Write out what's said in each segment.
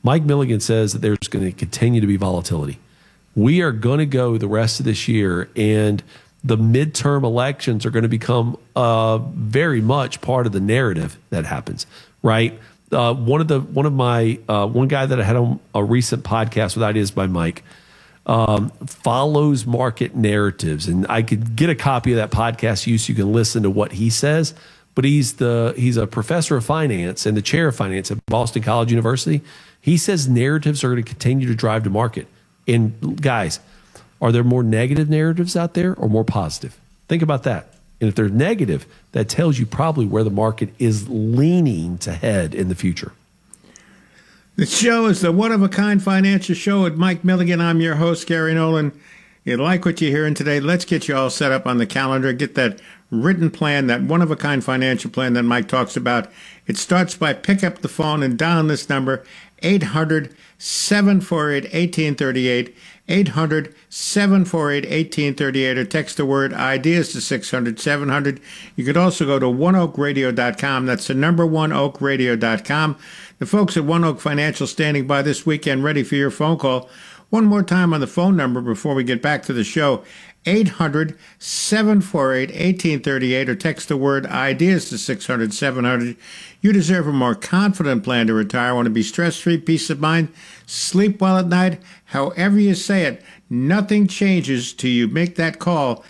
Mike Milligan says that there's going to continue to be volatility. We are going to go the rest of this year, and the midterm elections are going to become very much part of the narrative that happens, right? One guy that I had on a recent podcast with Ideas by Mike follows market narratives, and I could get a copy of that podcast so you can listen to what he says. But he's a professor of finance and the chair of finance at Boston College University. He says narratives are going to continue to drive the market. And guys, are there more negative narratives out there or more positive? Think about that. And if they're negative, that tells you probably where the market is leaning to head in the future. The show is the One-of-a-Kind Financial Show with Mike Milligan. I'm your host, Gary Nolan. You like what you're hearing today? Let's get you all set up on the calendar. Get that written plan, that one-of-a-kind financial plan that Mike talks about. It starts by pick up the phone and dial this number, 800-748-1838, 800-748-1838, or text the word IDEAS to 600-700. You could also go to oneoakradio.com. That's the number oneoakradio.com. The folks at One Oak Financial standing by this weekend ready for your phone call. One more time on the phone number before we get back to the show, 800-748-1838, or text the word IDEAS to 600-700. You deserve a more confident plan to retire. Want to be stress-free, peace of mind, sleep well at night. However you say it, nothing changes till you make that call,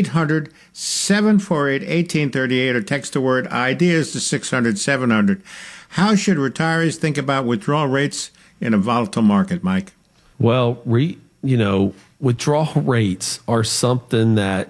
800-748-1838, or text the word IDEAS to 600-700. How should retirees think about withdrawal rates in a volatile market, Mike? Well, withdrawal rates are something that,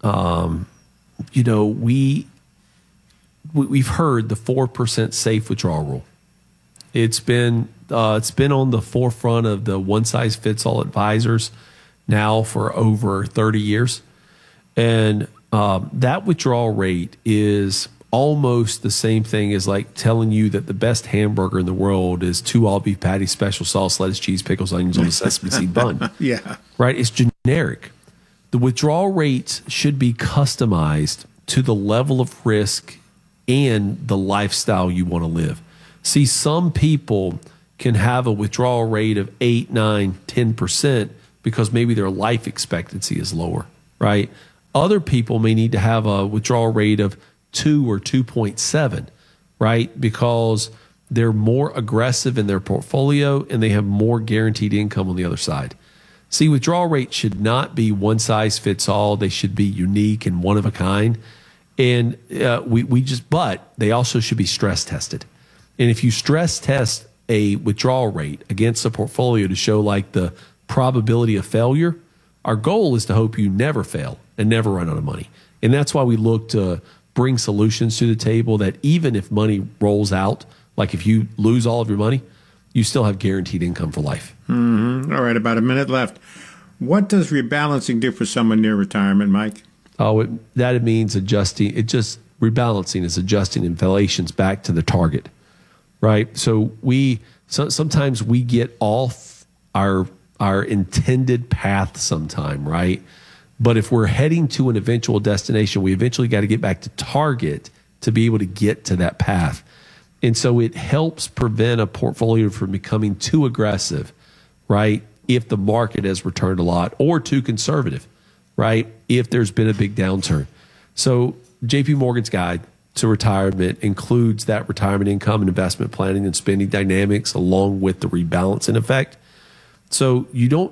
we've heard the 4% safe withdrawal rule. It's been on the forefront of the one-size-fits-all advisors now for over 30 years. And that withdrawal rate is almost the same thing as like telling you that the best hamburger in the world is 2 all-beef patties, special sauce, lettuce, cheese, pickles, onions on a sesame seed bun. Yeah. Right? It's generic. The withdrawal rates should be customized to the level of risk and the lifestyle you want to live. See, some people can have a withdrawal rate of 8, 9, 10% because maybe their life expectancy is lower, right? Other people may need to have a withdrawal rate of 2 or 2.7, right? Because they're more aggressive in their portfolio and they have more guaranteed income on the other side. See, withdrawal rates should not be one size fits all. They should be unique and one of a kind. And but they also should be stress tested. And if you stress test a withdrawal rate against a portfolio to show like the probability of failure, our goal is to hope you never fail and never run out of money. And that's why we look to bring solutions to the table that even if money rolls out, like if you lose all of your money, you still have guaranteed income for life. Mm-hmm. All right, about a minute left. What does rebalancing do for someone near retirement, Mike? That means adjusting. Rebalancing is adjusting inflations back to the target, right? So sometimes we get off our intended path sometime, right? But if we're heading to an eventual destination, we eventually got to get back to target to be able to get to that path. And so it helps prevent a portfolio from becoming too aggressive, right? If the market has returned a lot, or too conservative, right? If there's been a big downturn. So JP Morgan's guide to retirement includes that retirement income and investment planning and spending dynamics along with the rebalancing effect. So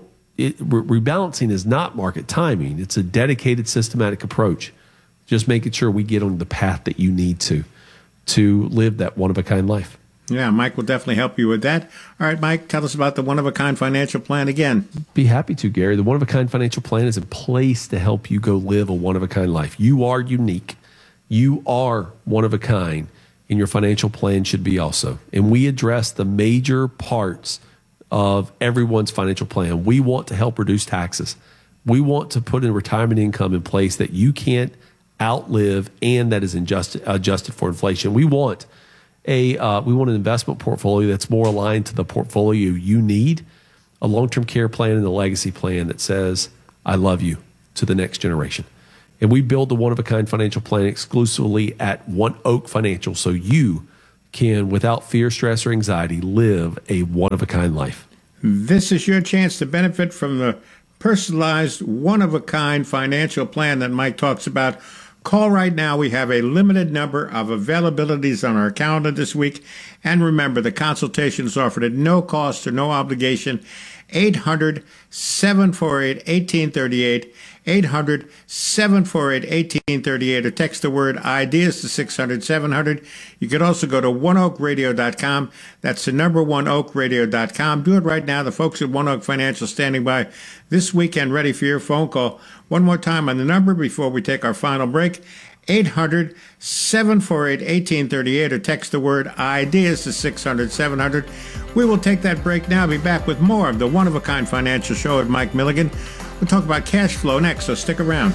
rebalancing is not market timing. It's a dedicated, systematic approach. Just making sure we get on the path that you need to live that one-of-a-kind life. Yeah, Mike will definitely help you with that. All right, Mike, tell us about the one-of-a-kind financial plan again. Be happy to, Gary. The one-of-a-kind financial plan is in place to help you go live a one-of-a-kind life. You are unique. You are one-of-a-kind, and your financial plan should be also. And we address the major parts of everyone's financial plan. We want to help reduce taxes. We want to put a retirement income in place that you can't outlive and that is adjusted for inflation. We want an investment portfolio that's more aligned to the portfolio you need, a long-term care plan and a legacy plan that says, I love you to the next generation. And we build the one-of-a-kind financial plan exclusively at One Oak Financial, so you can, without fear, stress, or anxiety, live a one-of-a-kind life. This is your chance to benefit from the personalized, one-of-a-kind financial plan that Mike talks about. Call right now. We have a limited number of availabilities on our calendar this week. And remember, the consultation is offered at no cost or no obligation. 800-748-1838, 800-748-1838, or text the word IDEAS to 600-700. You could also go to oneoakradio.com. That's the number oneoakradio.com. Do it right now. The folks at One Oak Financial standing by this weekend ready for your phone call. One more time on the number before we take our final break. 800-748-1838, or text the word IDEAS to 600-700. We will take that break now. Be back with more of the One-of-a-Kind Financial Show with Mike Milligan. We'll talk about cash flow next, so stick around.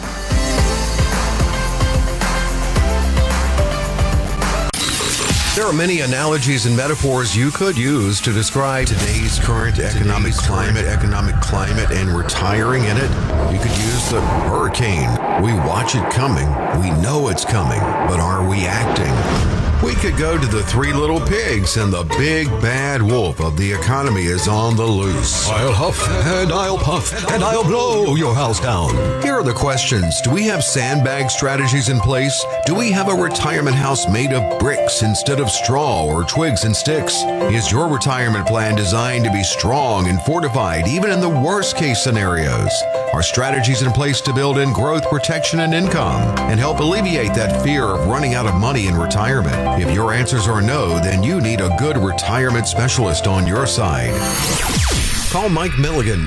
There are many analogies and metaphors you could use to describe today's current economic climate, and retiring in it. You could use the hurricane. We watch it coming. We know it's coming, but are we acting? We could go to the Three Little Pigs, and the big bad wolf of the economy is on the loose. I'll huff and I'll puff and I'll blow your house down. Here are the questions. Do we have sandbag strategies in place? Do we have a retirement house made of bricks instead of straw or twigs and sticks? Is your retirement plan designed to be strong and fortified even in the worst case scenarios? Are strategies in place to build in growth, protection, and income and help alleviate that fear of running out of money in retirement? If your answers are no, then you need a good retirement specialist on your side. Call Mike Milligan,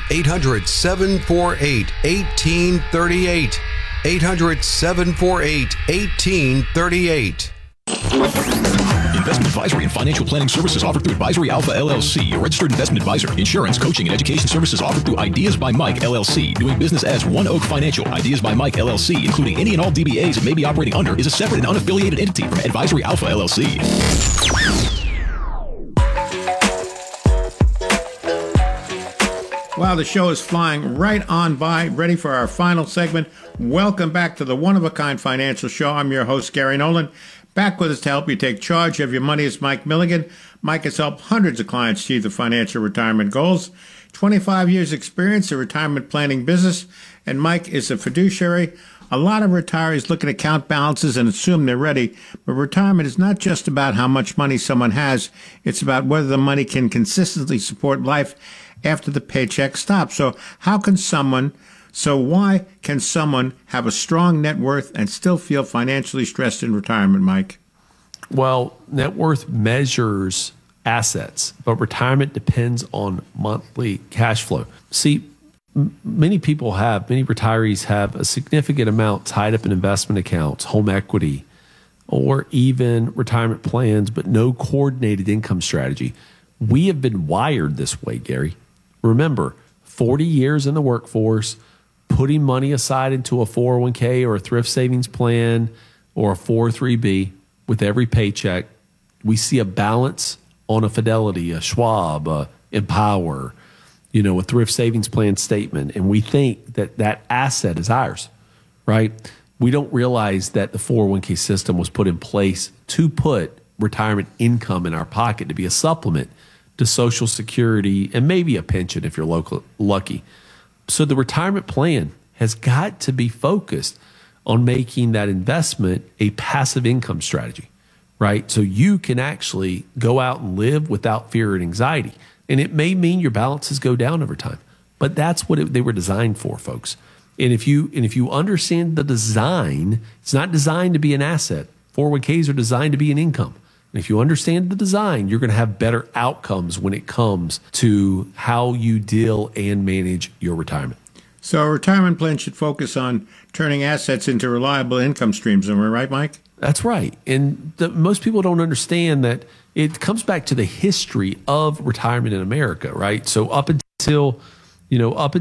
800-748-1838. 800-748-1838. Investment advisory and financial planning services offered through Advisory Alpha LLC, a registered investment advisor. Insurance, coaching, and education services offered through Ideas by Mike LLC. Doing business as One Oak Financial. Ideas by Mike LLC, including any and all DBAs it may be operating under, is a separate and unaffiliated entity from Advisory Alpha LLC. Wow, the show is flying right on by. Ready for our final segment. Welcome back to the One-of-a-Kind Financial Show. I'm your host, Gary Nolan. Back with us to help you take charge of your money is Mike Milligan. Mike has helped hundreds of clients achieve their financial retirement goals. 25 years experience in retirement planning business, and Mike is a fiduciary. A lot of retirees look at account balances and assume they're ready, but retirement is not just about how much money someone has. It's about whether the money can consistently support life after the paycheck stops. So why can someone have a strong net worth and still feel financially stressed in retirement, Mike? Well, net worth measures assets, but retirement depends on monthly cash flow. See, many retirees have a significant amount tied up in investment accounts, home equity, or even retirement plans, but no coordinated income strategy. We have been wired this way, Gary. Remember, 40 years in the workforce, putting money aside into a 401k or a thrift savings plan or a 403b with every paycheck. We see a balance on a Fidelity, a Schwab, a Empower, a thrift savings plan statement, and we think that that asset is ours, right? We don't realize that the 401k system was put in place to put retirement income in our pocket to be a supplement to Social Security and maybe a pension if you're lucky. So the retirement plan has got to be focused on making that investment a passive income strategy, right? So you can actually go out and live without fear and anxiety. And it may mean your balances go down over time, but that's what they were designed for, folks. And if you understand the design, it's not designed to be an asset. 401ks are designed to be an income. And if you understand the design, you're going to have better outcomes when it comes to how you deal and manage your retirement. So a retirement plan should focus on turning assets into reliable income streams. Am I right, Mike? That's right. And most people don't understand that it comes back to the history of retirement in America, right? So up until the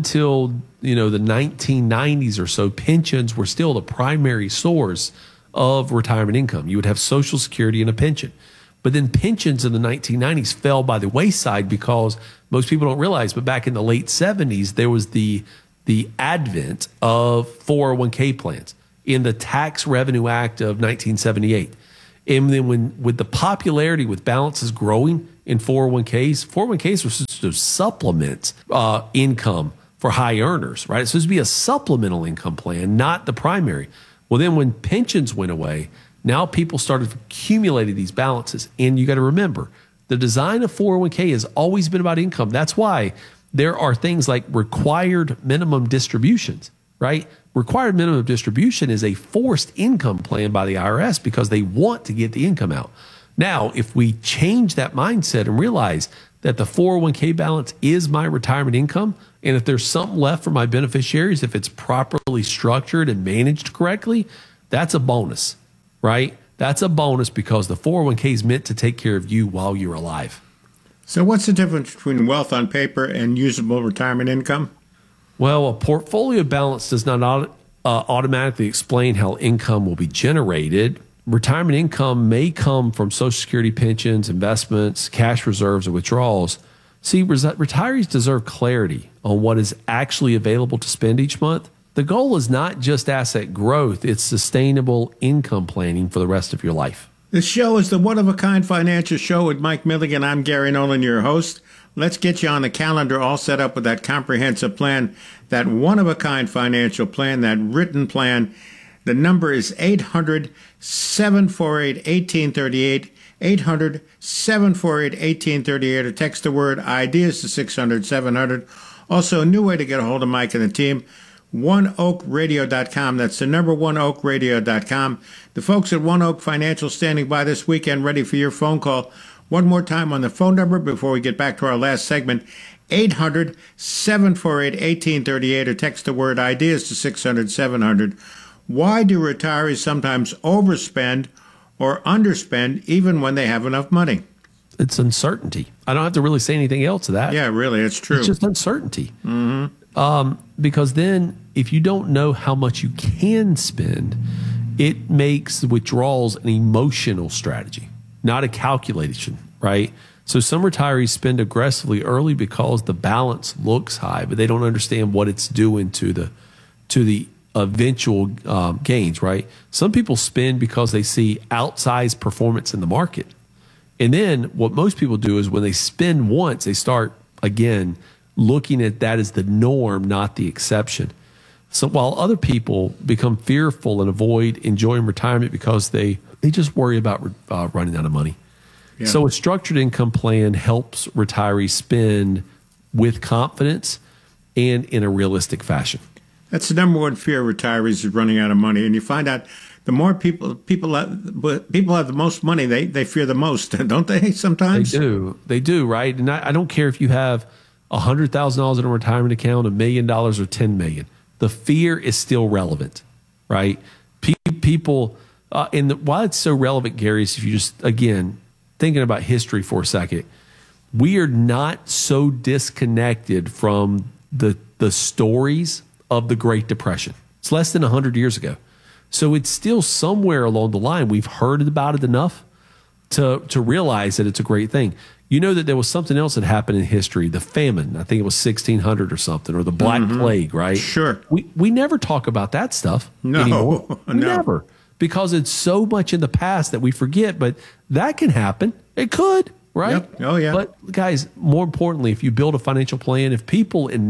1990s or so, pensions were still the primary source of retirement income. You would have Social Security and a pension. But then pensions in the 1990s fell by the wayside because most people don't realize, but back in the late 70s, there was the advent of 401k plans in the Tax Revenue Act of 1978. And then with the popularity with balances growing in 401ks are supposed to supplement income for high earners, right? It's supposed to be a supplemental income plan, not the primary. Well, then when pensions went away, now people started accumulating these balances. And you got to remember, the design of 401k has always been about income. That's why there are things like required minimum distributions, right? Required minimum distribution is a forced income plan by the IRS because they want to get the income out. Now, if we change that mindset and realize that the 401k balance is my retirement income, and if there's something left for my beneficiaries, if it's properly structured and managed correctly, that's a bonus, right? That's a bonus because the 401k is meant to take care of you while you're alive. So what's the difference between wealth on paper and usable retirement income? Well, a portfolio balance does not automatically explain how income will be generated. Retirement income may come from Social Security, pensions, investments, cash reserves, or withdrawals. See, retirees deserve clarity on what is actually available to spend each month. The goal is not just asset growth, it's sustainable income planning for the rest of your life. This show is the one-of-a-kind financial show with Mike Milligan. I'm Gary Nolan, your host. Let's get you on the calendar all set up with that comprehensive plan, that one-of-a-kind financial plan, that written plan. The number is 800-748-1838, 800-748-1838, or text the word IDEAS to 600-700. Also, a new way to get a hold of Mike and the team, oneoakradio.com. That's the number oneoakradio.com. The folks at One Oak Financial standing by this weekend ready for your phone call. One more time on the phone number before we get back to our last segment, 800-748-1838, or text the word IDEAS to 600-700. Why do retirees sometimes overspend or underspend even when they have enough money? It's uncertainty. I don't have to really say anything else to that. Yeah, really, it's true. It's just uncertainty. Because then if you don't know how much you can spend, it makes withdrawals an emotional strategy, not a calculation, right? So some retirees spend aggressively early because the balance looks high, but they don't understand what it's doing to the eventual gains, right? Some people spend because they see outsized performance in the market. And then what most people do is when they spend once, they start, again, looking at that as the norm, not the exception. So while other people become fearful and avoid enjoying retirement because they just worry about running out of money. Yeah. So a structured income plan helps retirees spend with confidence and in a realistic fashion. That's the number one fear of retirees is running out of money. And you find out the more people have the most money, they fear the most, don't they, sometimes? They do, right? And I don't care if you have $100,000 in a retirement account, $1 million, or $10 million. The fear is still relevant, right? People, why it's so relevant, Gary, is if you just, again, thinking about history for a second, we are not so disconnected from the stories of the Great Depression. It's less than 100 years ago. So it's still somewhere along the line. We've heard about it enough to realize that it's a great thing. You know that there was something else that happened in history, the famine. I think it was 1600 or something, or the Black Plague, right? Sure. We never talk about that stuff anymore. We never. Because it's so much in the past that we forget, but that can happen. It could, right? Yep. Oh, yeah. But guys, more importantly, if you build a financial plan, if people in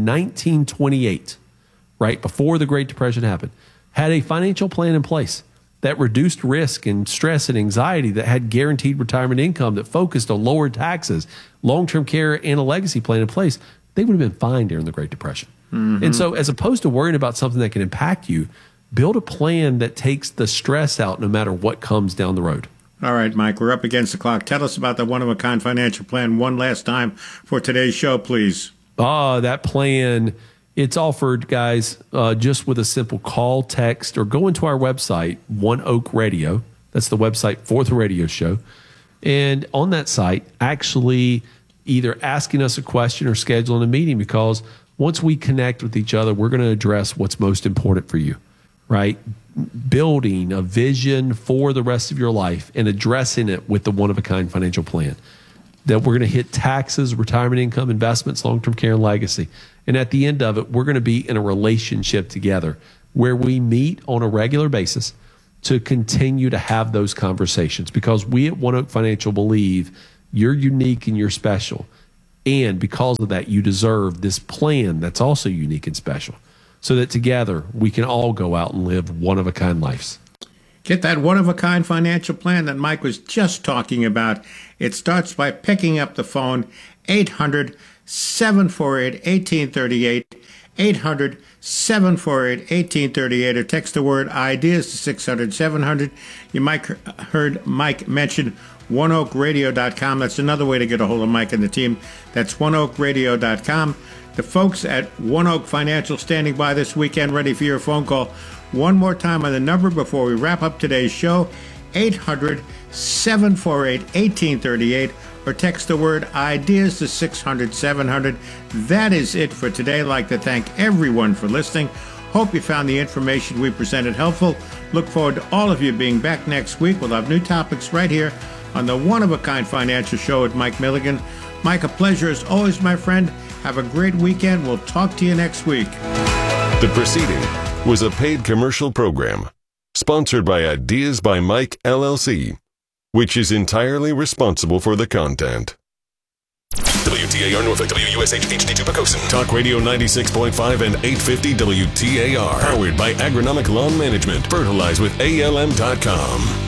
1928, right, before the Great Depression happened, had a financial plan in place that reduced risk and stress and anxiety, that had guaranteed retirement income, that focused on lower taxes, long-term care, and a legacy plan in place, they would have been fine during the Great Depression. And so as opposed to worrying about something that can impact you, build a plan that takes the stress out no matter what comes down the road. All right, Mike, we're up against the clock. Tell us about the one-of-a-kind financial plan one last time for today's show, please. That plan, it's offered, guys, just with a simple call, text, or go into our website, One Oak Radio. That's the website for the radio show. And on that site, actually either asking us a question or scheduling a meeting, because once we connect with each other, we're going to address what's most important for you, right? Building a vision for the rest of your life and addressing it with the one-of-a-kind financial plan. That we're going to hit taxes, retirement income, investments, long-term care, and legacy. And at the end of it, we're going to be in a relationship together where we meet on a regular basis to continue to have those conversations, because we at One Oak Financial believe you're unique and you're special. And because of that, you deserve this plan that's also unique and special, so that together we can all go out and live one-of-a-kind lives. Get that one-of-a-kind financial plan that Mike was just talking about. It starts by picking up the phone, 800-748-1838, 800-748-1838, or text the word IDEAS to 600-700. You might heard Mike mention OneOakRadio.com. That's another way to get a hold of Mike and the team. That's OneOakRadio.com. The folks at One Oak Financial standing by this weekend, ready for your phone call. One more time on the number before we wrap up today's show, 800-748-1838, or text the word IDEAS to 600-700. That is it for today. I'd like to thank everyone for listening. Hope you found the information we presented helpful. Look forward to all of you being back next week. We'll have new topics right here on the One-of-a-Kind Financial Show with Mike Milligan. Mike, a pleasure as always, my friend. Have a great weekend. We'll talk to you next week. The preceding was a paid commercial program sponsored by Ideas by Mike, LLC, which is entirely responsible for the content. WTAR Norfolk, WUSH HD2 Pocosin. Talk Radio 96.5 and 850 WTAR. Powered by Agronomic Lawn Management. Fertilize with ALM.com.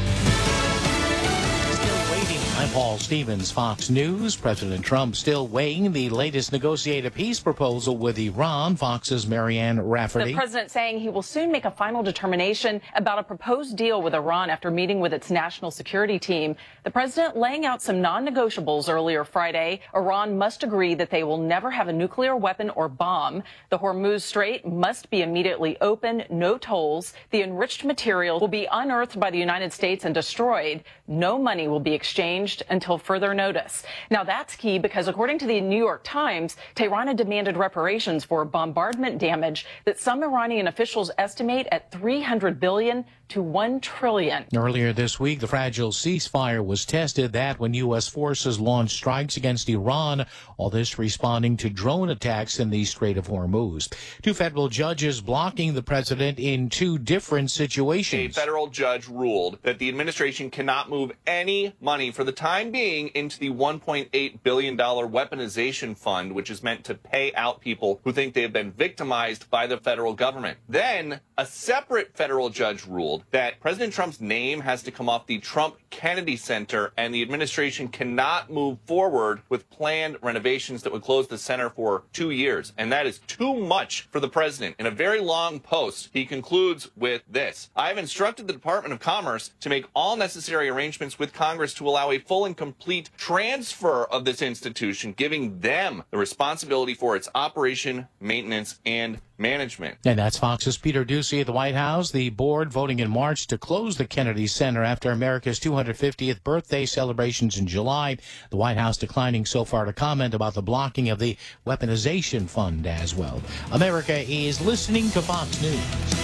I'm Paul Stevens, Fox News. President Trump still weighing the latest negotiated peace proposal with Iran. Fox's Marianne Rafferty. The president saying he will soon make a final determination about a proposed deal with Iran after meeting with its national security team. The president laying out some non-negotiables earlier Friday. Iran must agree that they will never have a nuclear weapon or bomb. The Hormuz Strait must be immediately open, no tolls. The enriched material will be unearthed by the United States and destroyed. No money will be exchanged until further notice. Now that's key because according to the New York Times, Tehran had demanded reparations for bombardment damage that some Iranian officials estimate at $300 billion to $1 trillion. Earlier this week, the fragile ceasefire was tested, that when U.S. forces launched strikes against Iran, all this responding to drone attacks in the Strait of Hormuz. Two federal judges blocking the president in two different situations. A federal judge ruled that the administration cannot move any money for the time being into the $1.8 billion weaponization fund, which is meant to pay out people who think they have been victimized by the federal government. Then a separate federal judge ruled that President Trump's name has to come off the Trump Kennedy Center, and the administration cannot move forward with planned renovations that would close the center for 2 years. And that is too much for the president. In a very long post, he concludes with this: I have instructed the Department of Commerce to make all necessary arrangements with Congress to allow a full and complete transfer of this institution, giving them the responsibility for its operation, maintenance, and management. And that's Fox's Peter Doocy at the White House. The board voting in March to close the Kennedy Center after America's 250th birthday celebrations in July. The White House declining so far to comment about the blocking of the weaponization fund as well. America is listening to Fox News.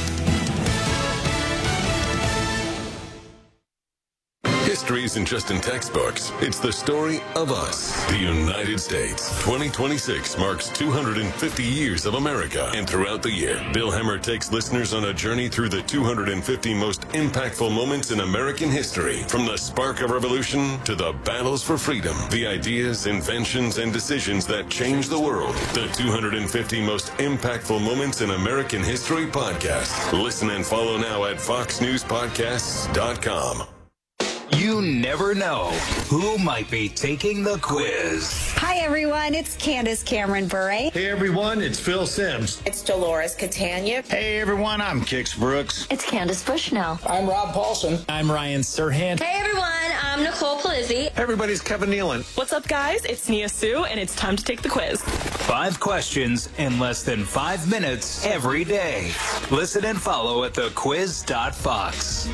History isn't just in textbooks. It's the story of us, the United States. 2026 marks 250 years of America. And throughout the year, Bill Hemmer takes listeners on a journey through the 250 most impactful moments in American history. From the spark of revolution to the battles for freedom, the ideas, inventions, and decisions that changed the world. The 250 most impactful moments in American history podcast. Listen and follow now at foxnewspodcasts.com. You never know who might be taking the quiz. Hi, everyone. It's Candace Cameron Bure. Hey, everyone. It's Phil Sims. It's Dolores Catania. Hey, everyone. I'm Kix Brooks. It's Candace Bushnell. I'm Rob Paulson. I'm Ryan Serhant. Hey, everyone. I'm Nicole Palizzi. Everybody's Kevin Nealon. What's up, guys? It's Nia Sue, and it's time to take the quiz. 5 questions in less than 5 minutes every day. Listen and follow at thequiz.fox.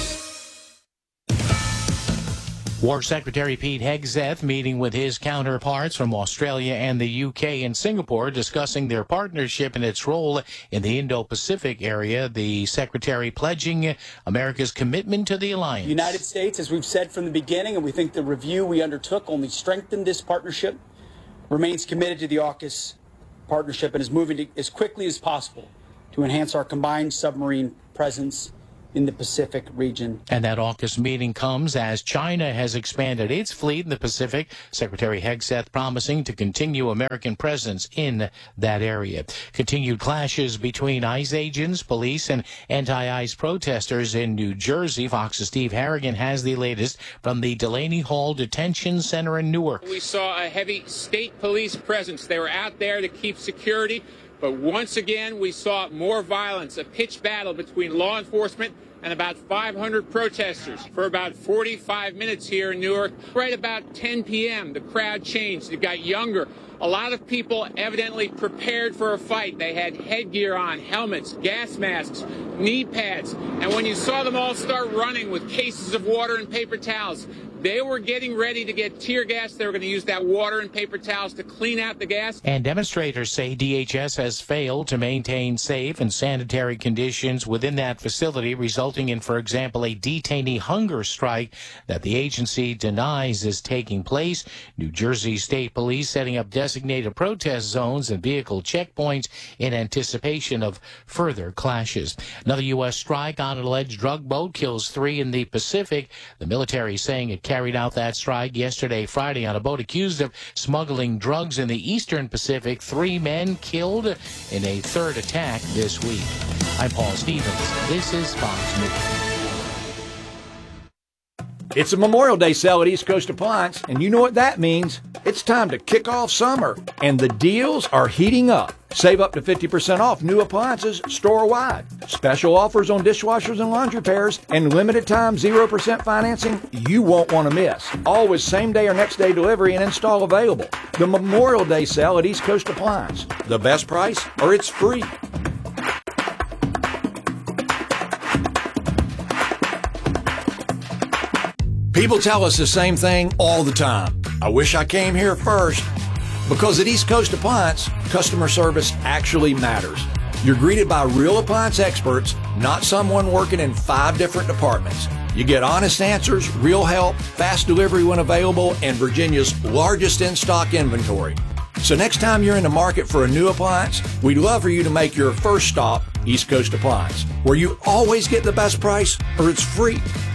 War Secretary Pete Hegseth meeting with his counterparts from Australia and the UK and Singapore, discussing their partnership and its role in the Indo-Pacific area. The Secretary pledging America's commitment to the alliance. The United States, as we've said from the beginning, and we think the review we undertook only strengthened this partnership, remains committed to the AUKUS partnership and is moving as quickly as possible to enhance our combined submarine presence in the Pacific region. And that AUKUS meeting comes as China has expanded its fleet in the Pacific. Secretary Hegseth promising to continue American presence in that area. Continued clashes between ICE agents, police, and anti-ICE protesters in New Jersey. Fox's Steve Harrigan has the latest from the Delaney Hall Detention Center in Newark. We saw a heavy state police presence. They were out there to keep security. But once again, we saw more violence, a pitched battle between law enforcement and about 500 protesters for about 45 minutes here in Newark. Right about 10 p.m., the crowd changed. It got younger. A lot of people evidently prepared for a fight. They had headgear on, helmets, gas masks, knee pads. And when you saw them all start running with cases of water and paper towels, they were getting ready to get tear gas. They were going to use that water and paper towels to clean out the gas. And demonstrators say DHS has failed to maintain safe and sanitary conditions within that facility, resulting in, for example, a detainee hunger strike that the agency denies is taking place. New Jersey State Police setting up designated protest zones and vehicle checkpoints in anticipation of further clashes. Another U.S. strike on an alleged drug boat kills 3 in the Pacific. The military saying it carried out that strike yesterday, Friday, on a boat accused of smuggling drugs in the eastern Pacific. 3 men killed in a third attack this week. I'm Paul Stevens. This is Fox News. It's a Memorial Day sale at East Coast Appliance, and you know what that means. It's time to kick off summer, and the deals are heating up. Save up to 50% off new appliances store-wide. Special offers on dishwashers and laundry pairs, and limited time 0% financing you won't want to miss. Always same-day or next-day delivery and install available. The Memorial Day sale at East Coast Appliance. The best price, or it's free. People tell us the same thing all the time. I wish I came here first. Because at East Coast Appliance, customer service actually matters. You're greeted by real appliance experts, not someone working in 5 different departments. You get honest answers, real help, fast delivery when available, and Virginia's largest in-stock inventory. So next time you're in the market for a new appliance, we'd love for you to make your first stop East Coast Appliance, where you always get the best price or it's free.